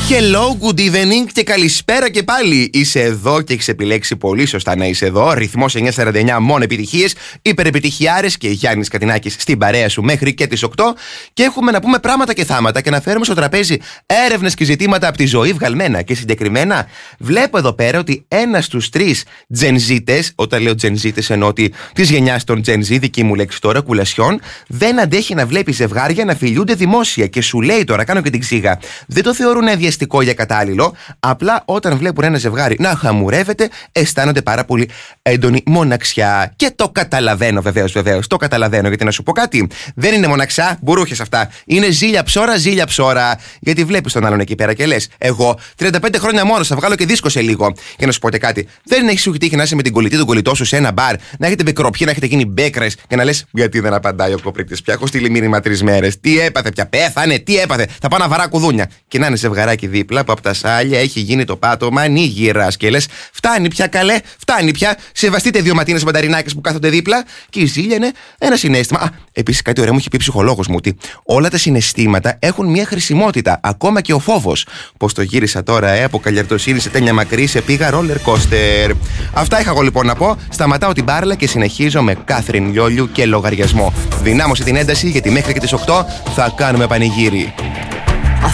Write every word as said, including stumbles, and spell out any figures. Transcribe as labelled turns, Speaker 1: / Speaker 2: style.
Speaker 1: Hello, good evening και καλησπέρα και πάλι. Είσαι εδώ και έχεις επιλέξει πολύ σωστά να είσαι εδώ. Ρυθμός εννιά σαράντα εννιά, μόνο επιτυχίες, υπερεπιτυχιάρες και Γιάννης Κατινάκης στην παρέα σου μέχρι και τις οκτώ. Και έχουμε να πούμε πράγματα και θάματα και να φέρουμε στο τραπέζι έρευνες και ζητήματα από τη ζωή βγαλμένα. Και συγκεκριμένα, βλέπω εδώ πέρα ότι ένας στους τρεις τζενζίτες, όταν λέω τζενζίτες εννοώ ότι της γενιάς των τζενζί, δική μου λέξη τώρα, κουλασιών, δεν αντέχει να βλέπει ζευγάρια να φιλιούνται δημόσια. Και σου λέει τώρα, κάνω και την ξύγα, δεν το θεωρούν διαστικό για κατάλληλο. Απλά όταν βλέπουν ένα ζευγάρι να χαμουρεύεται, αισθάνονται πάρα πολύ έντονη μοναξιά. Και το καταλαβαίνω, βεβαίως, βεβαίως. Το καταλαβαίνω, γιατί να σου πω κάτι. Δεν είναι μοναξιά, μπουρούχες αυτά. Είναι ζήλια ψώρα, ζήλια ψώρα. Γιατί βλέπεις τον άλλον εκεί πέρα και λες, εγώ τριάντα πέντε χρόνια μόνος, θα βγάλω και δίσκο σε λίγο. Και να σου πω και κάτι. Δεν έχει σου τύχει να είσαι με την κολλητή του κολλητό σου σε ένα μπαρ, να έχετε μπεκροπιέ, να έχετε γίνει μπέκρες και να λες, γιατί δεν απαντάει ο κοπρίτης πια. Έχω στείλει μήνυμα τρεις μέρες. Τι έπαθε πια, πέθανε, τι έπαθε. Θα πάω να βαρά κουδούνια. Και να είναι ζευγαράκι δίπλα που από τα σάλια έχει γίνει το πάτωμα ανοίγυρας και λες, φτάνει πια καλέ, φτάνει πια. Σεβαστείτε δύο ματίνες μπανταρινάκες που κάθονται δίπλα. Και η ζήλια είναι ένα συναίσθημα. Α, επίσης κάτι ωραίο μου είχε πει ψυχολόγος μου, ότι όλα τα συναισθήματα έχουν μια χρησιμότητα, ακόμα και ο φόβος. Πώς το γύρισα τώρα, ε, από Καλιαρτοσύνη σε Τένια Μακρύ σε πήγα ρόλερ κόστερ. Αυτά είχα εγώ λοιπόν να πω. Σταματάω την μπάρλα και συνεχίζω με Κάθριν Λιόλιου και λογαριασμό. Δυνάμωσε την ένταση, γιατί μέχρι και τις οκτώ θα κάνουμε πανηγύρι.